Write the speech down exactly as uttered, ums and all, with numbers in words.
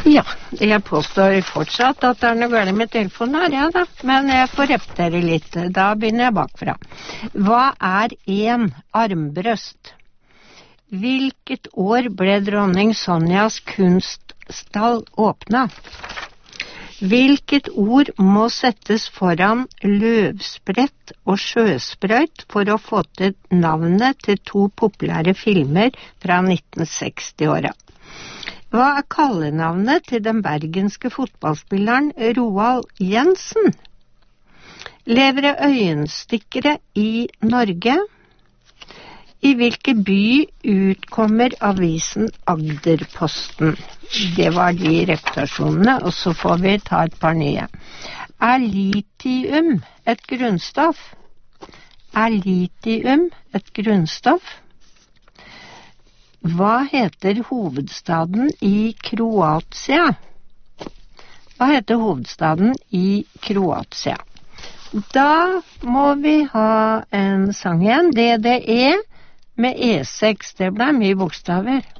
Ja, jeg påstår fortsatt at det er noe galt med telefonen her, ja da. Men jeg får repetere litt. Da begynner jeg bakfra. Hva er en armbrøst? Hvilket år ble dronning Sonjas kunststall åpnet? Hvilket ord må settes foran løvsprett og sjøsprøyt for å få til navnet til to populære filmer fra nitten seksti-åra? Hva er kallenavnet til den bergenske fotballspilleren Roald Jensen? Lever det øyenstikkere i Norge? I hvilken by utkommer avisen Agderposten? Det var de reputasjonene, og så får vi ta et par nye. Er litium et grunnstoff? Er litium et grunnstoff? Hva heter hovedstaden i Kroatia? Hva heter hovedstaden i Kroatia? Da må vi ha en sang igjen. D D E med E seks. Det ble mye bokstaver.